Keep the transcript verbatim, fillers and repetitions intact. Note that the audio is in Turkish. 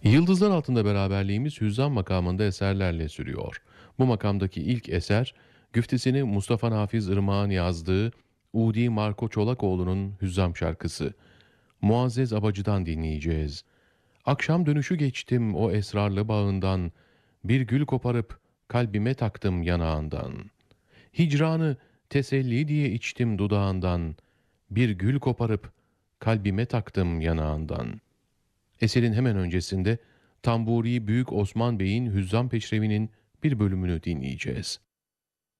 Yıldızlar Altında beraberliğimiz Hüzzam makamında eserlerle sürüyor. Bu makamdaki ilk eser, güftesini Mustafa Nafiz Irmak'ın yazdığı Udi Marko Çolakoğlu'nun Hüzzam şarkısı. Muazzez Abacı'dan dinleyeceğiz. Akşam dönüşü geçtim o esrarlı bağından, bir gül koparıp kalbime taktım yanağından. Hicranı teselli diye içtim dudağından, bir gül koparıp kalbime taktım yanağından. Eserin hemen öncesinde Tamburi Büyük Osman Bey'in Hüzzam Peşrevi'nin bir bölümünü dinleyeceğiz.